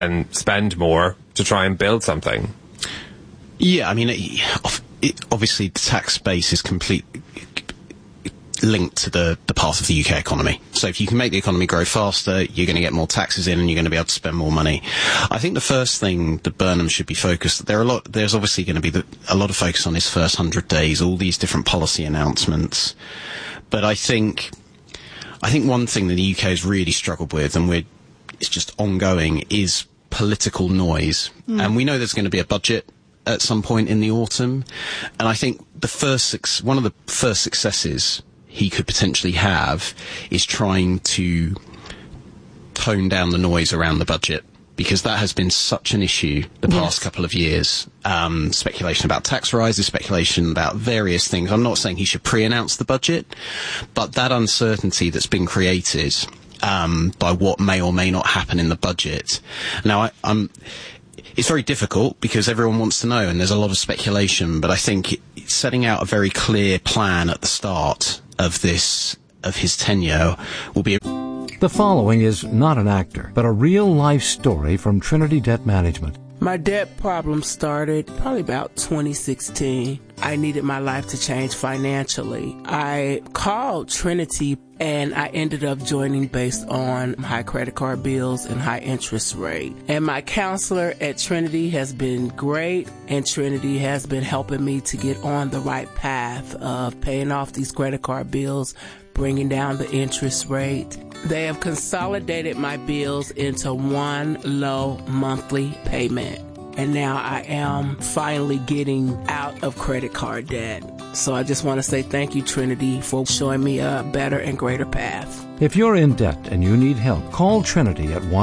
and spend more to try and build something. Yeah, I mean, obviously the tax base is completely linked to the path of the UK economy. So if you can make the economy grow faster, you're going to get more taxes in and you're going to be able to spend more money. I think the first thing that Burnham should be focused, there's obviously going to be a lot of focus on his first 100 days, all these different policy announcements. But I think one thing that the UK has really struggled with, and it's just ongoing, is political noise. And we know there's going to be a budget at some point in the autumn. And I think one of the first successes he could potentially have is trying to tone down the noise around the budget, because that has been such an issue the past couple of years. Speculation about tax rises, speculation about various things. I'm not saying he should pre-announce the budget, but that uncertainty that's been created by what may or may not happen in the budget. Now, it's very difficult because everyone wants to know and there's a lot of speculation, but I think setting out a very clear plan at the start of his tenure will be... The following is not an actor, but a real-life story from Trinity Debt Management. My debt problem started probably about 2016. I needed my life to change financially. I called Trinity and I ended up joining based on high credit card bills and high interest rate. And my counselor at Trinity has been great, and Trinity has been helping me to get on the right path of paying off these credit card bills, bringing down the interest rate. They have consolidated my bills into one low monthly payment. And now I am finally getting out of credit card debt. So I just want to say thank you, Trinity, for showing me a better and greater path. If you're in debt and you need help, call Trinity at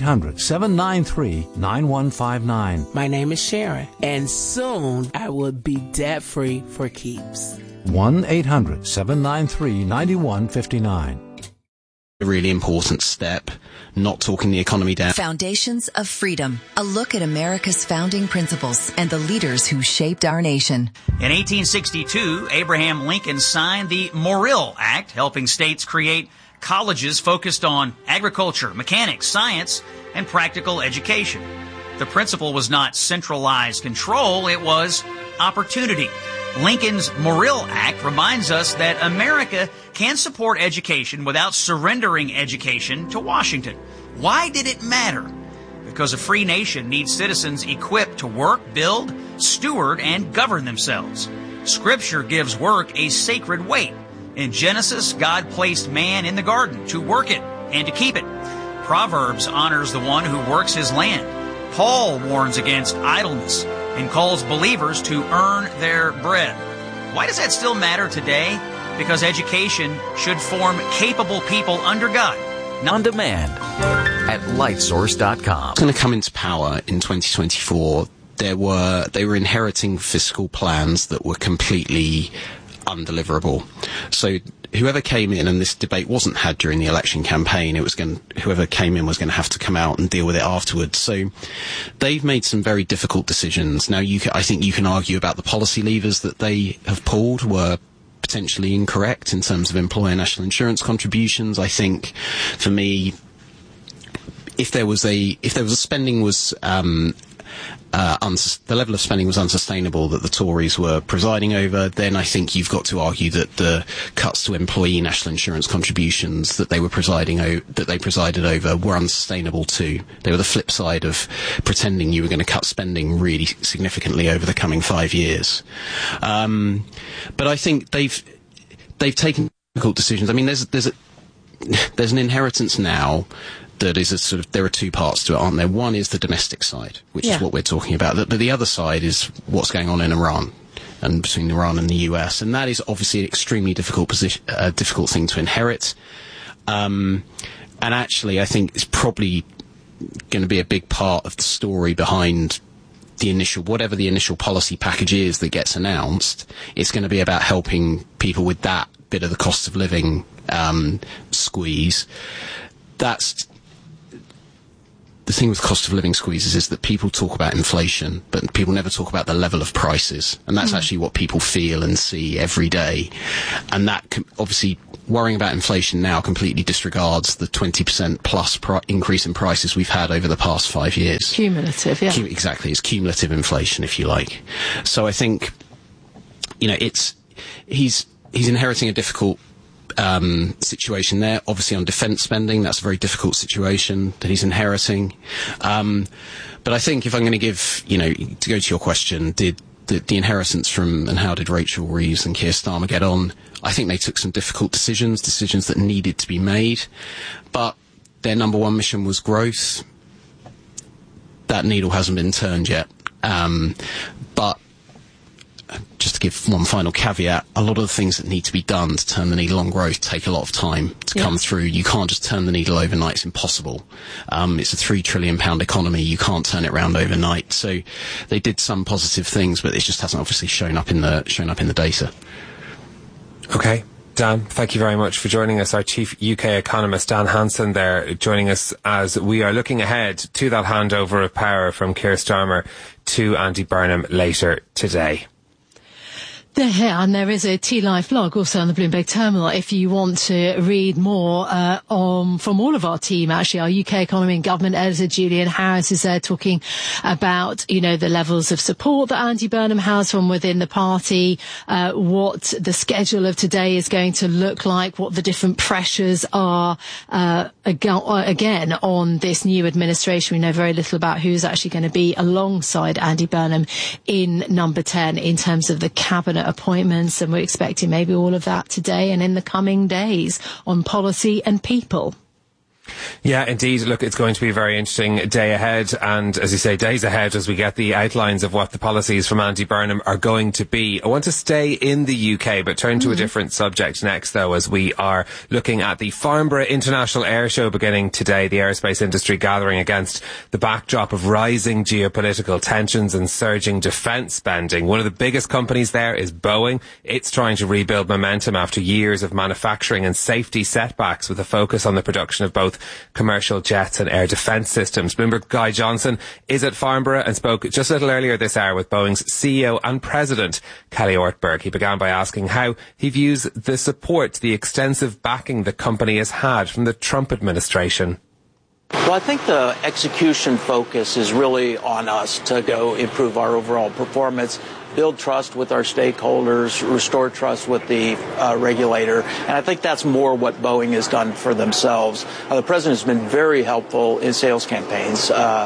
1-800-793-9159. My name is Sharon, and soon I will be debt-free for keeps. 1-800-793-9159. A really important step, not talking the economy down. Foundations of Freedom, a look at America's founding principles and the leaders who shaped our nation. In 1862, Abraham Lincoln signed the Morrill Act, helping states create colleges focused on agriculture, mechanics, science, and practical education. The principle was not centralized control, it was opportunity. Lincoln's Morrill Act reminds us that America can support education without surrendering education to Washington. Why did it matter? Because a free nation needs citizens equipped to work, build, steward, and govern themselves. Scripture gives work a sacred weight. In Genesis, God placed man in the garden to work it and to keep it. Proverbs honors the one who works his land. Paul warns against idleness and calls believers to earn their bread. Why does that still matter today? Because education should form capable people under God. On demand at lightsource.com. It's going to come into power in 2024. They were inheriting fiscal plans that were completely undeliverable. So whoever came in, and this debate wasn't had during the election campaign, whoever came in was going to have to come out and deal with it afterwards. So they've made some very difficult decisions. Now, I think you can argue about the policy levers that they have pulled were potentially incorrect in terms of employer national insurance contributions. I think, for me, if the level of spending was unsustainable that the Tories were presiding over, then I think you've got to argue that the cuts to employee national insurance contributions that they presided over were unsustainable too. They were the flip side of pretending you were going to cut spending really significantly over the coming 5 years. But I think they've taken difficult decisions. I mean, there's an inheritance now that is there are two parts to it, aren't there? One is the domestic side, which is what we're talking about. But the other side is what's going on in Iran and between Iran and the US. And that is obviously an extremely difficult thing to inherit. And actually, I think it's probably going to be a big part of the story behind whatever the initial policy package is that gets announced. It's going to be about helping people with that bit of the cost of living squeeze. the thing with cost of living squeezes is that people talk about inflation, but people never talk about the level of prices. And that's actually what people feel and see every day. And that obviously worrying about inflation now completely disregards the 20% plus increase in prices we've had over the past 5 years. Cumulative, yeah. Exactly. It's cumulative inflation, if you like. So I think, he's inheriting a difficult situation there. Obviously on defence spending, that's a very difficult situation that he's inheriting. But I think if I'm going to give, to go to your question, did the inheritance from, and how did Rachel Reeves and Keir Starmer get on? I think they took some difficult decisions that needed to be made. But their number one mission was growth. That needle hasn't been turned yet. But just to give one final caveat, a lot of the things that need to be done to turn the needle on growth take a lot of time to come through. You can't just turn the needle overnight. It's impossible. It's a £3 trillion economy. You can't turn it around overnight. So they did some positive things, but it just hasn't obviously shown up in the data. Okay. Dan, thank you very much for joining us. Our chief UK economist, Dan Hansen, there, joining us as we are looking ahead to that handover of power from Keir Starmer to Andy Burnham later today. And there is a T-Life blog also on the Bloomberg Terminal if you want to read more from all of our team. Actually, our UK economy and government editor Julian Harris is there talking about, the levels of support that Andy Burnham has from within the party, what the schedule of today is going to look like, what the different pressures are again on this new administration. We know very little about who's actually going to be alongside Andy Burnham in number 10 in terms of the cabinet appointments, and we're expecting maybe all of that today and in the coming days on policy and people. Yeah, indeed. Look, it's going to be a very interesting day ahead, and as you say, days ahead as we get the outlines of what the policies from Andy Burnham are going to be. I want to stay in the UK, but turn to a different subject next, though, as we are looking at the Farnborough International Air Show beginning today, the aerospace industry gathering against the backdrop of rising geopolitical tensions and surging defence spending. One of the biggest companies there is Boeing. It's trying to rebuild momentum after years of manufacturing and safety setbacks, with a focus on the production of both commercial jets and air defence systems. Bloomberg Guy Johnson is at Farnborough and spoke just a little earlier this hour with Boeing's CEO and President, Kelly Ortberg. He began by asking how he views the support, the extensive backing the company has had from the Trump administration. Well, I think the execution focus is really on us to go improve our overall performance, build trust with our stakeholders, restore trust with the regulator. And I think that's more what Boeing has done for themselves. The president has been very helpful in sales campaigns.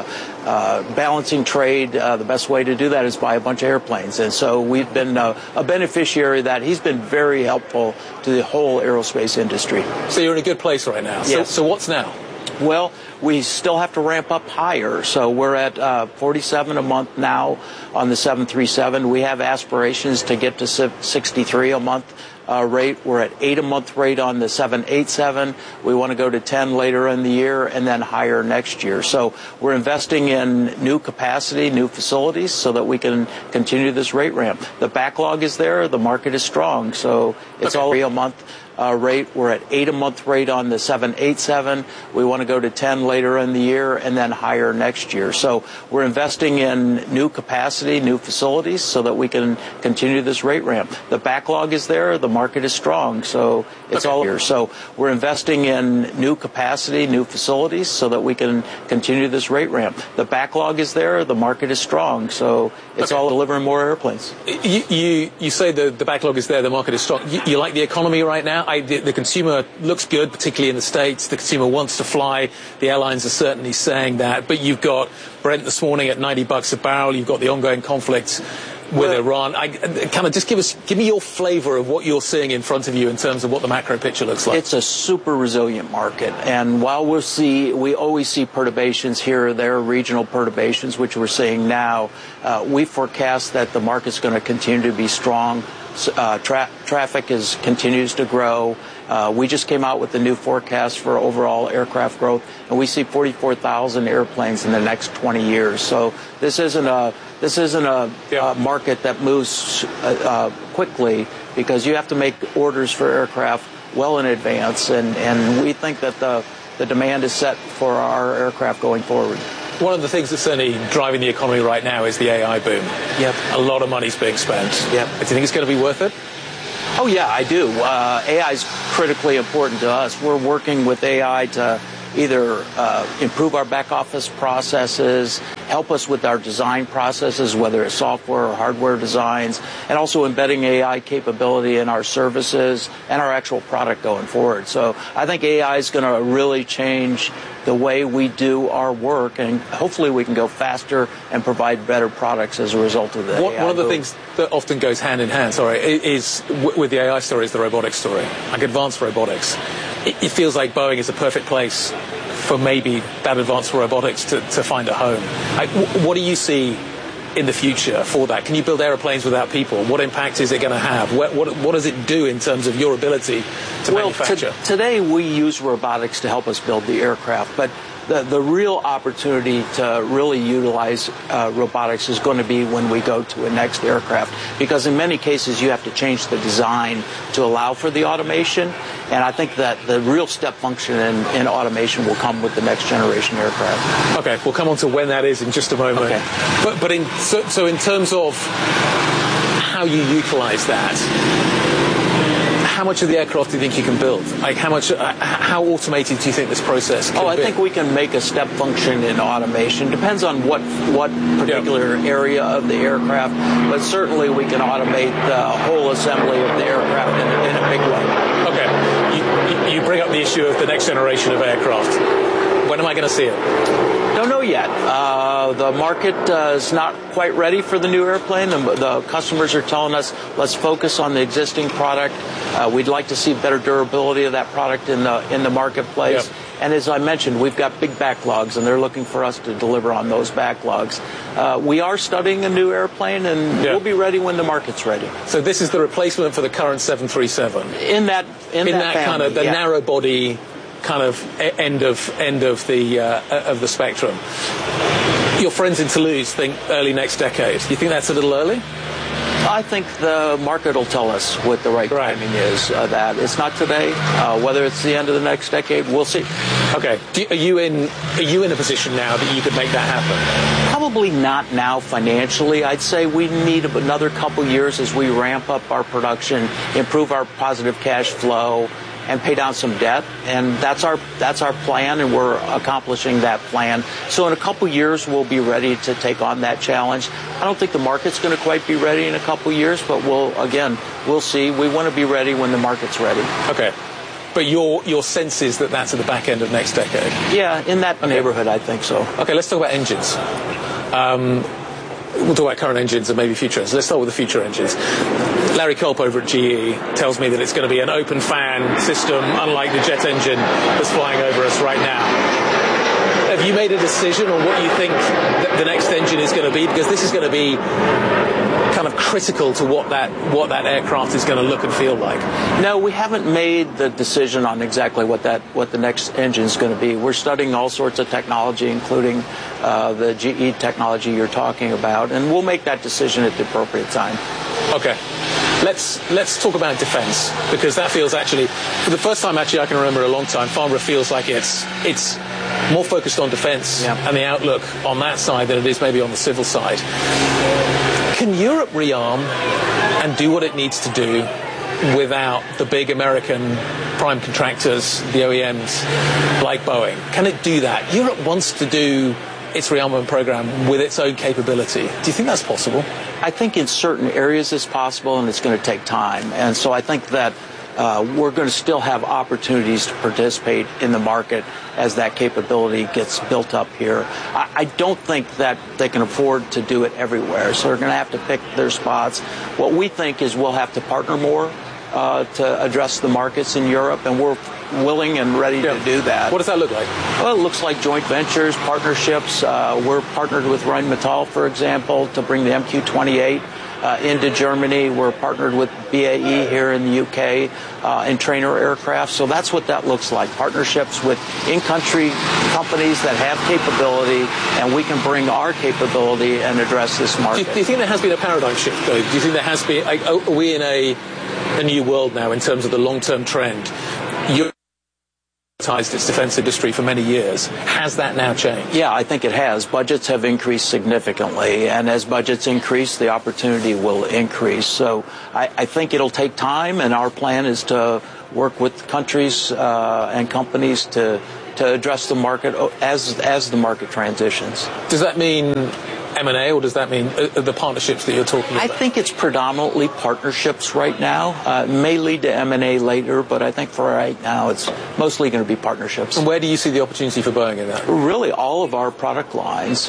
Balancing trade, the best way to do that is buy a bunch of airplanes. And so we've been a beneficiary of that. He's been very helpful to the whole aerospace industry. So you're in a good place right now. Yes. So what's now? Well, we still have to ramp up higher. So we're at 47 a month now on the 737. We have aspirations to get to 63 a month rate. We're at 8 a month rate on the 787. We want to go to 10 later in the year and then higher next year. So we're investing in new capacity, new facilities so that we can continue this rate ramp. The backlog is there. The market is strong. So it's all 3 a month. Rate. We're at 8 a month rate on the 787. We want to go to 10 later in the year and then higher next year. So we're investing in new capacity, new facilities so that we can continue this rate ramp. The backlog is there. The market is strong. So it's all here. So we're investing in new capacity, new facilities so that we can continue this rate ramp. The backlog is there. The market is strong. So it's all delivering more airplanes. You say the backlog is there. The market is strong. You like the economy right now? The consumer looks good, particularly in the States. The consumer wants to fly. The airlines are certainly saying that. But you've got Brent this morning at $90 a barrel. You've got the ongoing conflict with Iran. Give me your flavour of what you're seeing in front of you in terms of what the macro picture looks like. It's a super resilient market, and while we always see perturbations here or there, regional perturbations, which we're seeing now, we forecast that the market's going to continue to be strong. Traffic continues to grow. We just came out with the new forecast for overall aircraft growth, and we see 44,000 airplanes in the next 20 years. So this isn't a market that moves quickly, because you have to make orders for aircraft well in advance, and we think that the demand is set for our aircraft going forward. One of the things that's certainly driving the economy right now is the AI boom. Yep. A lot of money's being spent. Yep. Do you think it's going to be worth it? Oh, yeah, I do. AI is critically important to us. We're working with AI to either improve our back office processes, help us with our design processes, whether it's software or hardware designs, and also embedding AI capability in our services and our actual product going forward. So I think AI is going to really change the way we do our work, and hopefully we can go faster and provide better products as a result of the AI. One of the things that often goes hand in hand, is with the AI story is the robotics story, like advanced robotics. It feels like Boeing is a perfect place for maybe that advanced robotics to find a home. What do you see in the future for that? Can you build airplanes without people? What impact is it going to have? What does it do in terms of your ability to manufacture? Today we use robotics to help us build the aircraft, but the real opportunity to really utilize robotics is going to be when we go to a next aircraft, because in many cases you have to change the design to allow for the automation, and I think that the real step function in automation will come with the next generation aircraft. Okay, we'll come on to when that is in just a moment. Okay. But in terms of how you utilize that, how much of the aircraft do you think you can build? Like how automated do you think this process can be? I think we can make a step function in automation. Depends on what particular area of the aircraft, but certainly we can automate the whole assembly of the aircraft in a big way. Okay. You bring up the issue of the next generation of aircraft. When am I going to see it? Don't know yet. The market is not quite ready for the new airplane. The customers are telling us, let's focus on the existing product. We'd like to see better durability of that product in the marketplace. Yep. And as I mentioned, we've got big backlogs, and they're looking for us to deliver on those backlogs. We are studying a new airplane, and we'll be ready when the market's ready. So this is the replacement for the current 737. In that family, kind of the narrow body kind of end of the spectrum. Your friends in Toulouse think early next decade. Do you think that's a little early? I think the market will tell us what the right timing is. That it's not today. Whether it's the end of the next decade, we'll see. Okay. Are you in a position now that you could make that happen? Probably not now financially. I'd say we need another couple years as we ramp up our production, improve our positive cash flow, and pay down some debt, and that's our plan, and we're accomplishing that plan. So in a couple years, we'll be ready to take on that challenge. I don't think the market's going to quite be ready in a couple years, but we'll see. We want to be ready when the market's ready. Okay. But your sense is that that's at the back end of next decade? Yeah, in that neighborhood, I think so. Okay, let's talk about engines. We'll talk about current engines and maybe future engines. Let's start with the future engines. Larry Culp over at GE tells me that it's going to be an open fan system, unlike the jet engine that's flying over us right now. Have you made a decision on what you think the next engine is going to be? Because this is going to be kind of critical to what that aircraft is going to look and feel like. No, we haven't made the decision on exactly what the next engine is going to be. We're studying all sorts of technology, including the GE technology you're talking about, and we'll make that decision at the appropriate time. Okay. Let's talk about defense, because that feels actually, for the first time actually I can remember a long time, Farnborough feels like it's more focused on defense and the outlook on that side than it is maybe on the civil side. Can Europe rearm and do what it needs to do without the big American prime contractors, the OEMs, like Boeing? Can it do that? Europe wants to do its rearmament program with its own capability. Do you think that's possible? I think in certain areas it's possible, and it's going to take time. And so I think that we're going to still have opportunities to participate in the market as that capability gets built up here. I don't think that they can afford to do it everywhere, so they're going to have to pick their spots. What we think is we'll have to partner more to address the markets in Europe, and we're willing and ready to do that. What does that look like? Well, it looks like joint ventures, partnerships. We're partnered with Rheinmetall, for example, to bring the MQ-28 into Germany. We're partnered with BAE here in the UK in trainer aircraft. So that's what that looks like. Partnerships with in-country companies that have capability, and we can bring our capability and address this market. Do you think there has been a paradigm shift, though? Do you think there has been... Are we in a new world now in terms of the long-term trend? its defense industry for many years. Has that now changed? Yeah, I think it has. Budgets have increased significantly, and as budgets increase, the opportunity will increase. So I think it'll take time, and our plan is to work with countries and companies to address the market as the market transitions. Does that mean M&A, or does that mean the partnerships that you're talking about? I think it's predominantly partnerships right now. It may lead to M&A later, but I think for right now it's mostly going to be partnerships. And where do you see the opportunity for Boeing in that? Really, all of our product lines,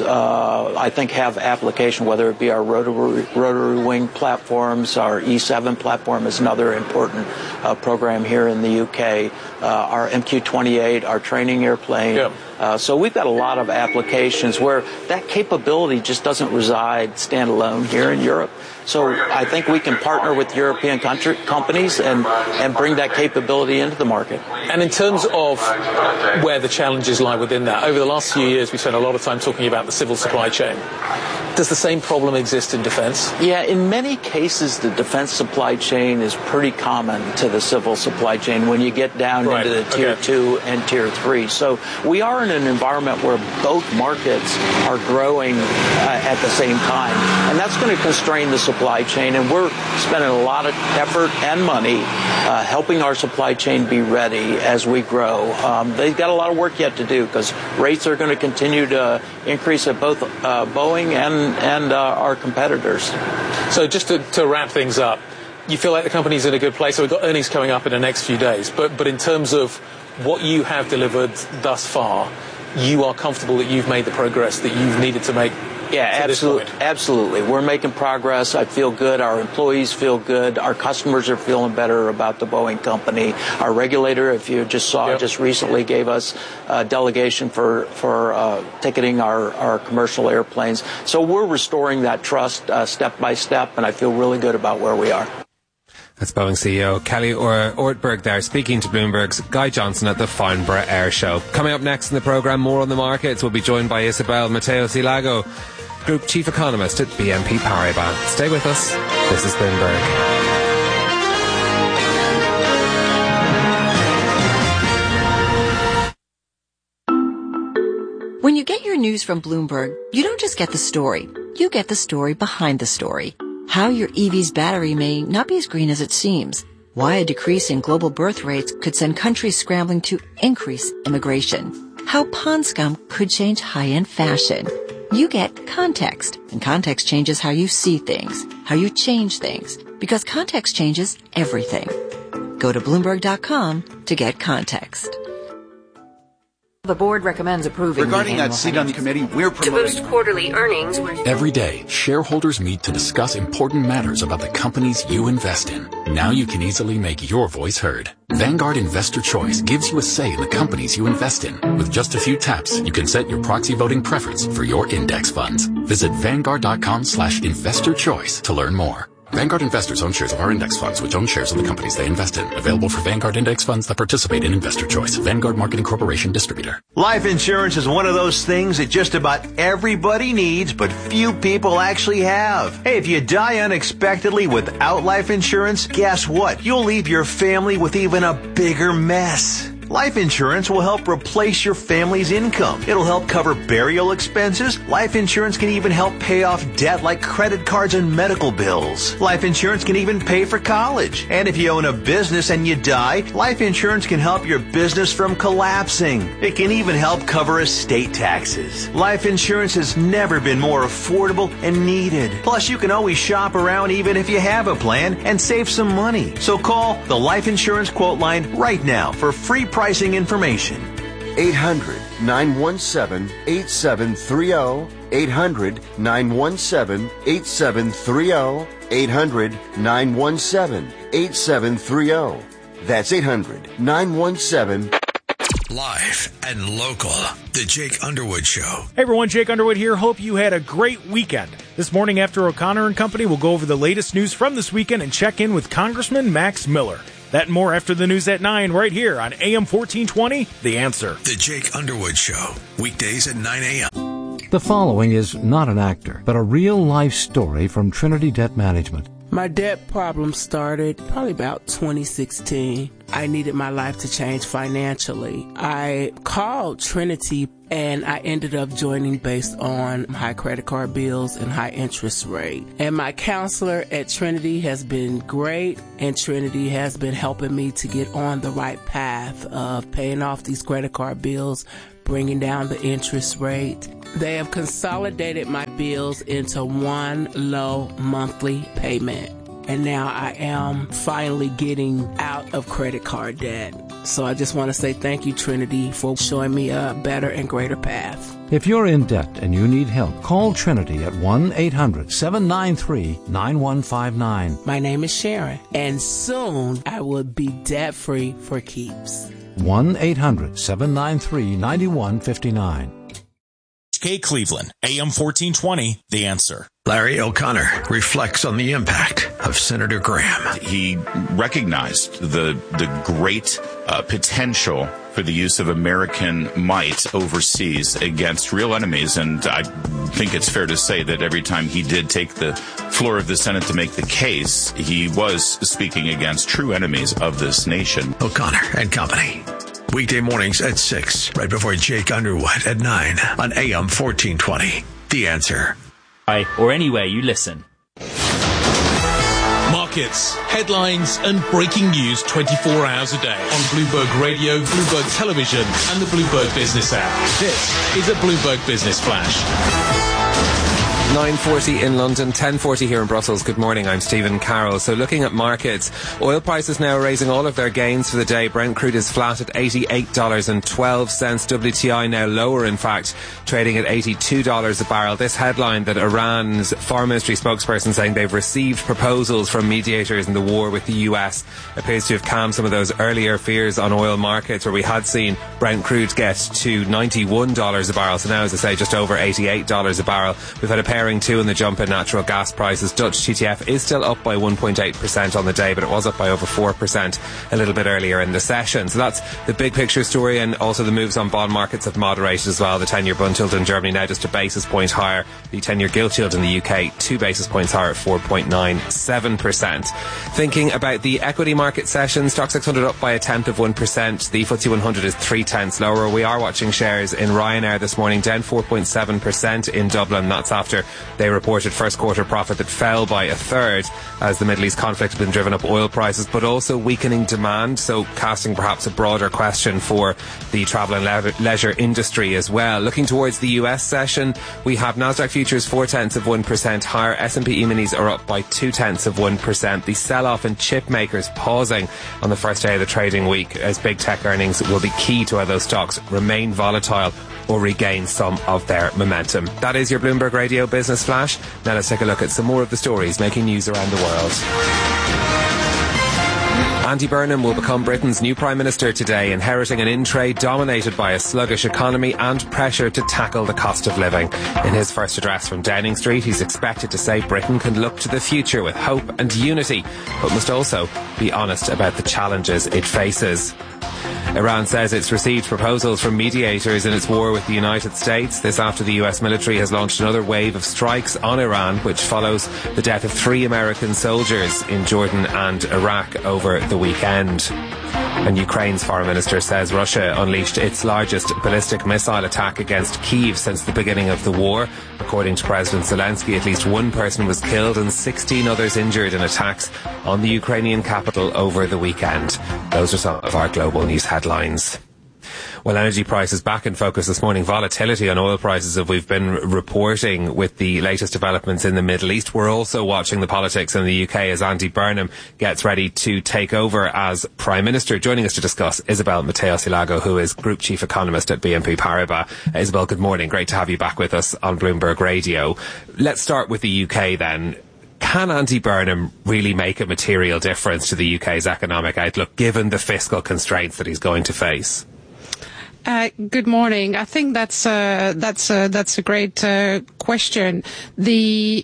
I think, have application, whether it be our rotary wing platforms. Our E-7 platform is another important program here in the UK. Our MQ-28, our training airplane. Yep. So we've got a lot of applications where that capability just doesn't reside standalone here in Europe. So I think we can partner with European companies and bring that capability into the market. And in terms of where the challenges lie within that, over the last few years we spent a lot of time talking about the civil supply chain. Does the same problem exist in defense? Yeah, in many cases the defense supply chain is pretty common to the civil supply chain when you get down into the Tier 2 and Tier 3. So we are in an environment where both markets are growing at the same time. And that's going to constrain the supply chain. And we're spending a lot of effort and money helping our supply chain be ready as we grow. They've got a lot of work yet to do because rates are going to continue to increase at both Boeing and our competitors. So just to wrap things up, you feel like the company's in a good place. So we've got earnings coming up in the next few days. But in terms of what you have delivered thus far, you are comfortable that you've made the progress that you've needed to make? Yeah, absolutely. We're making progress. I feel good. Our employees feel good. Our customers are feeling better about the Boeing company. Our regulator, if you just saw, just recently gave us a delegation for ticketing our commercial airplanes. So we're restoring that trust step by step, and I feel really good about where we are. That's Boeing CEO Kelly Ortberg there, speaking to Bloomberg's Guy Johnson at the Farnborough Air Show. Coming up next in the programme, more on the markets. We'll be joined by Isabel Mateo-Silago, Group Chief Economist at BNP Paribas. Stay with us. This is Bloomberg. When you get your news from Bloomberg, you don't just get the story. You get the story behind the story. How your EV's battery may not be as green as it seems. Why a decrease in global birth rates could send countries scrambling to increase immigration. How pond scum could change high-end fashion. You get context, and context changes how you see things, how you change things, because context changes everything. Go to Bloomberg.com to get context. The board recommends approving regarding that seat on the committee, we're promoting to boost quarterly earnings. Every day, shareholders meet to discuss important matters about the companies you invest in. Now you can easily make your voice heard. Vanguard Investor Choice gives you a say in the companies you invest in. With just a few taps, you can set your proxy voting preference for your index funds. Visit Vanguard.com/investorchoice to learn more. Vanguard investors own shares of our index funds, which own shares of the companies they invest in. Available for Vanguard index funds that participate in Investor Choice. Vanguard Marketing Corporation Distributor. Life insurance is one of those things that just about everybody needs, but few people actually have. Hey, if you die unexpectedly without life insurance, guess what? You'll leave your family with even a bigger mess. Life insurance will help replace your family's income. It'll help cover burial expenses. Life insurance can even help pay off debt like credit cards and medical bills. Life insurance can even pay for college. And if you own a business and you die, life insurance can help your business from collapsing. It can even help cover estate taxes. Life insurance has never been more affordable and needed. Plus, you can always shop around even if you have a plan and save some money. So call the Life Insurance Quote Line right now for free pricing information. 800-917-8730. 800-917-8730. 800-917-8730. That's 800-917. Live and local. The Jake Underwood Show. Hey everyone, Jake Underwood here. Hope you had a great weekend. This morning after O'Connor and Company, we'll go over the latest news from this weekend and check in with Congressman Max Miller. That and more after the news at 9 right here on AM 1420, The Answer. The Jake Underwood Show. Weekdays at 9 a.m. The following is not an actor, but a real-life story from Trinity Debt Management. My debt problem started probably about 2016. I needed my life to change financially. I called Trinity and I ended up joining based on high credit card bills and high interest rate. And my counselor at Trinity has been great, and Trinity has been helping me to get on the right path of paying off these credit card bills, bringing down the interest rate. They have consolidated my bills into one low monthly payment. And now I am finally getting out of credit card debt. So I just want to say thank you, Trinity, for showing me a better and greater path. If you're in debt and you need help, call Trinity at 1-800-793-9159. My name is Sharon, and soon I will be debt-free for keeps. 1-800-793-9159. K Cleveland, AM 1420, The Answer. Larry O'Connor reflects on the impact of Senator Graham. He recognized the great potential for the use of American might overseas against real enemies. And I think it's fair to say that every time he did take the floor of the Senate to make the case, he was speaking against true enemies of this nation. O'Connor and Company. Weekday mornings at 6, right before Jake Underwood at 9 on AM 1420. The Answer. Or anywhere you listen. Markets, headlines, and breaking news 24 hours a day on Bloomberg Radio, Bloomberg Television, and the Bloomberg Business app. This is a Bloomberg Business Flash. 9:40 in London, 10:40 here in Brussels. Good morning, I'm Stephen Carroll. So looking at markets, oil prices now raising all of their gains for the day. Brent crude is flat at $88.12. WTI now lower, in fact, trading at $82 a barrel. This headline that Iran's foreign ministry spokesperson saying they've received proposals from mediators in the war with the US appears to have calmed some of those earlier fears on oil markets, where we had seen Brent crude get to $91 a barrel. So now, as I say, just over $88 a barrel. We've had a pairing too in the jump in natural gas prices. Dutch TTF is still up by 1.8% on the day, but it was up by over 4% a little bit earlier in the session. So that's the big picture story, and also the moves on bond markets have moderated as well. The 10-year Bund yield in Germany now just a basis point higher. The 10-year gilt yield in the UK 2 basis points higher at 4.97%. Thinking about the equity market session, Stoxx 600 up by 0.1%. The FTSE 100 is 0.3 lower. We are watching shares in Ryanair this morning down 4.7% in Dublin. That's after they reported first quarter profit that fell by a third as the Middle East conflict has been driven up oil prices, but also weakening demand, so casting perhaps a broader question for the travel and leisure industry as well. Looking towards the US session, we have Nasdaq futures 0.4% higher. S&P E-minis are up by 0.2%. The sell-off in chip makers pausing on the first day of the trading week, as big tech earnings will be key to how those stocks remain volatile or regain some of their momentum. That is your Bloomberg Radio Business Flash. Now let's take a look at some more of the stories making news around the world. Andy Burnham will become Britain's new Prime Minister today, inheriting an in-trade dominated by a sluggish economy and pressure to tackle the cost of living. In his first address from Downing Street, he's expected to say Britain can look to the future with hope and unity, but must also be honest about the challenges it faces. Iran says it's received proposals from mediators in its war with the United States. This after the US military has launched another wave of strikes on Iran, which follows the death of 3 American soldiers in Jordan and Iraq over the weekend. And Ukraine's foreign minister says Russia unleashed its largest ballistic missile attack against Kyiv since the beginning of the war. According to President Zelensky, at least 1 person was killed and 16 others injured in attacks on the Ukrainian capital over the weekend. Those are some of our global news headlines. Well, energy prices back in focus this morning. Volatility on oil prices, as we've been reporting with the latest developments in the Middle East. We're also watching the politics in the UK as Andy Burnham gets ready to take over as Prime Minister. Joining us to discuss, Isabel Mateo-Silago, who is Group Chief Economist at BNP Paribas. Isabel, good morning. Great to have you back with us on Bloomberg Radio. Let's start with the UK then. Can Andy Burnham really make a material difference to the UK's economic outlook, given the fiscal constraints that he's going to face? Good morning. I think that's a great question. The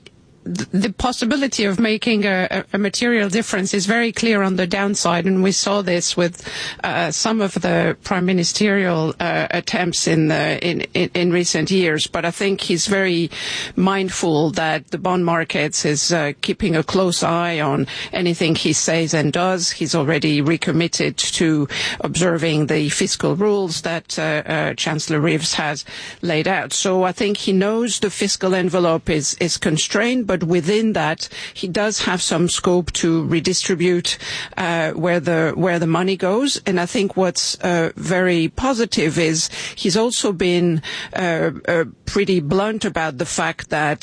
the possibility of making a material difference is very clear on the downside, and we saw this with some of the prime ministerial attempts in recent years. But I think he's very mindful that the bond markets is keeping a close eye on anything he says and does. He's already recommitted to observing the fiscal rules that Chancellor Reeves has laid out. So I think he knows the fiscal envelope is constrained, but within that, he does have some scope to redistribute where the money goes. And I think what's very positive is he's also been pretty blunt about the fact that